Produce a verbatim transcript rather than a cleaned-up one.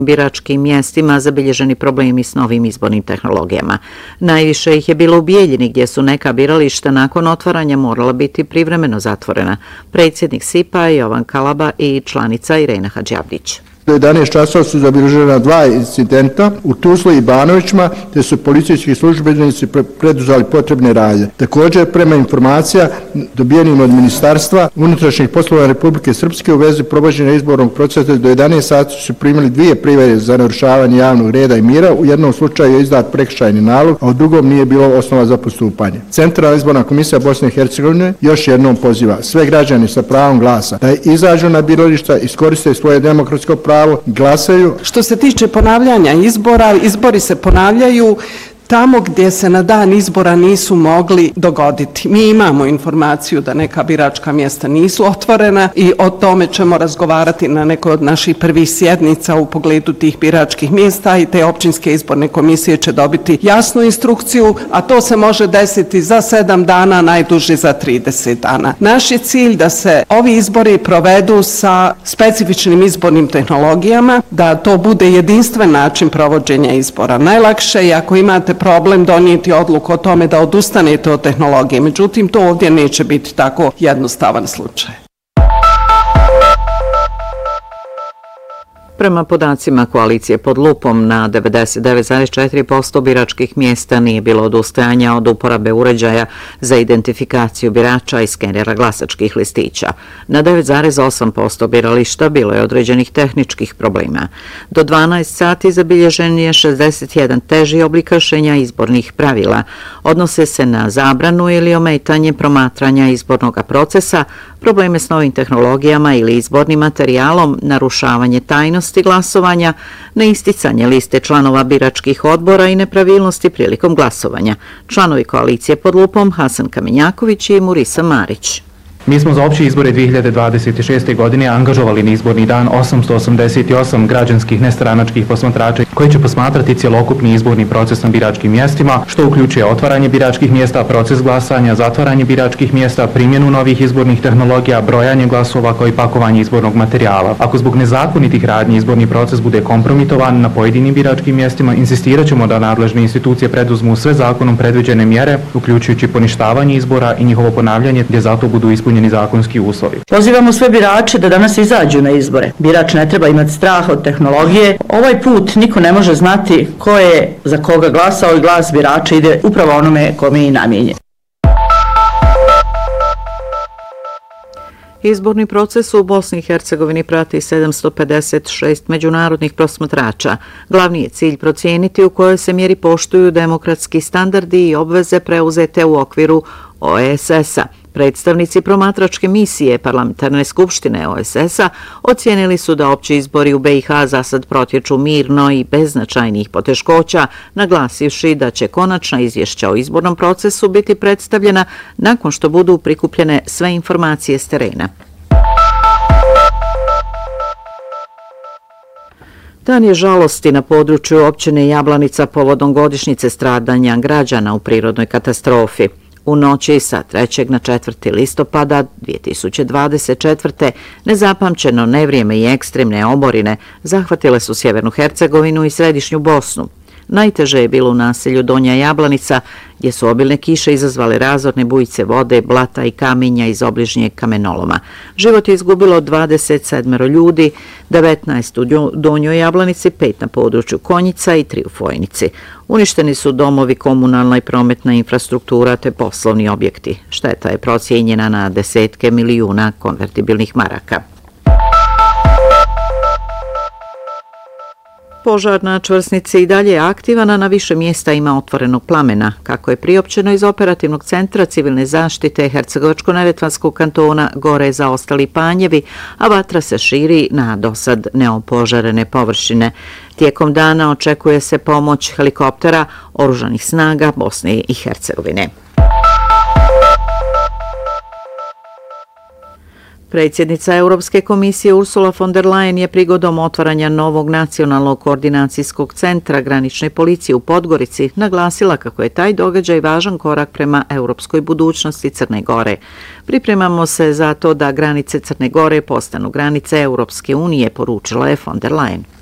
biračkim mjestima zabilježeni problemi s novim izbornim tehnologijama. Najviše ih je bilo u Bijeljini, gdje su neka birališta nakon otvaranja morala biti privremeno zatvorena. Predsjednik S I P-a Jovan Kalaba i članica Irena Hadžabdić. Do jedanaest časova su zabilježena dva incidenta u Tuzli i Banovićima, te su policijski službenici preduzeli potrebne radnje. Također, prema informacija dobijenim od Ministarstva unutrašnjih poslova Republike Srpske u vezi provođenja izbornog procesa do jedanaest sati su primili dvije prijave za narušavanje javnog reda i mira. U jednom slučaju je izdat prekršajni nalog, a u drugom nije bilo osnova za postupanje. Centralna izborna komisija Bosne i Hercegovine još jednom poziva sve građane sa pravom glasa da izađu na birališta, iskoriste svoje demokratsko pravo, glasaju. Što se tiče ponavljanja izbora, izbori se ponavljaju tamo gdje se na dan izbora nisu mogli dogoditi. Mi imamo informaciju da neka biračka mjesta nisu otvorena i o tome ćemo razgovarati na nekoj od naših prvih sjednica u pogledu tih biračkih mjesta i te općinske izborne komisije će dobiti jasnu instrukciju, a to se može desiti za sedam dana, najduže za trideset dana. Naš je cilj da se ovi izbori provedu sa specifičnim izbornim tehnologijama, da to bude jedinstven način provođenja izbora. Najlakše je ako imate problem donijeti odluku o tome da odustanete od tehnologije. Međutim, to ovdje neće biti tako jednostavan slučaj. Prema podacima koalicije Pod lupom, na devedeset devet zarez četiri posto biračkih mjesta nije bilo odustajanja od uporabe uređaja za identifikaciju birača i skenera glasačkih listića. Na devet zarez osam posto birališta bilo je određenih tehničkih problema. Do dvanaest sati zabilježen je šezdeset jedan teži oblik kršenja izbornih pravila. Odnose se na zabranu ili ometanje promatranja izbornog procesa, probleme s novim tehnologijama ili izbornim materijalom, narušavanje tajnosti glasovanja, neisticanje liste članova biračkih odbora i nepravilnosti prilikom glasovanja. Članovi koalicije Pod lupom Hasan Kamenjaković i Murisa Marić. Mi smo za opće izbore dvije hiljade dvadeset šeste. godine angažovali na izborni dan osamsto osamdeset osam građanskih nestranačkih posmatrača koji će posmatrati cjelokupni izborni proces na biračkim mjestima, što uključuje otvaranje biračkih mjesta, proces glasanja, zatvaranje biračkih mjesta, primjenu novih izbornih tehnologija, brojanje glasova kao i pakovanje izbornog materijala. Ako zbog nezakonitih radnji izborni proces bude kompromitovan na pojedinim biračkim mjestima, insistirat ćemo da nadležne institucije preduzmu sve zakonom predviđene mjere, uključujući poništavanje izbora i njihovo ponavljanje gdje zato budu ispunjeni zakonski uslovi. Pozivamo sve birače da danas izađu na izbore. Birač ne treba imati strah od tehnologije. Ovaj put niko ne može znati ko je za koga glasao i glas birača ide upravo onome kome je i namijenjen. Izborni proces u Bosni i Hercegovini prati sedamsto pedeset šest međunarodnih posmatrača. Glavni je cilj procijeniti u kojoj se mjeri poštuju demokratski standardi i obveze preuzete u okviru O E S S-a. Predstavnici promatračke misije Parlamentarne skupštine O E S S-a ocijenili su da opći izbori u B i H za sad protječu mirno i bez značajnih poteškoća, naglasivši da će konačna izvješća o izbornom procesu biti predstavljena nakon što budu prikupljene sve informacije s terena. Dan je žalosti na području općine Jablanica povodom godišnjice stradanja građana u prirodnoj katastrofi. U noći sa trećeg na četvrti listopada dvije tisuće dvadeset četvrte. nezapamćeno nevrijeme i ekstremne oborine zahvatile su Sjevernu Hercegovinu i Središnju Bosnu. Najteže je bilo u naselju Donja Jablanica, gdje su obilne kiše izazvale razorne bujice vode, blata i kamenja iz obližnjeg kamenoloma. Život je izgubilo dvadeset sedam ljudi, devetnaest u Donjoj Jablanici, pet na području Konjica i tri u Fojnici. Uništeni su domovi, komunalna i prometna infrastruktura te poslovni objekti. Šteta je procijenjena na desetke milijuna konvertibilnih maraka. Požar na čvrsnici i dalje je aktivan, a na više mjesta ima otvorenog plamena. Kako je priopćeno iz operativnog centra civilne zaštite Hercegovačko-neretvanskog kantona, gore zaostali panjevi, a vatra se širi na dosad neopožarene površine. Tijekom dana očekuje se pomoć helikoptera oružanih snaga Bosne i Hercegovine. Predsjednica Europske komisije Ursula von der Leyen je prigodom otvaranja novog nacionalnog koordinacijskog centra granične policije u Podgorici naglasila kako je taj događaj važan korak prema europskoj budućnosti Crne Gore. Pripremamo se za to da granice Crne Gore postanu granice Europske unije, poručila je von der Leyen.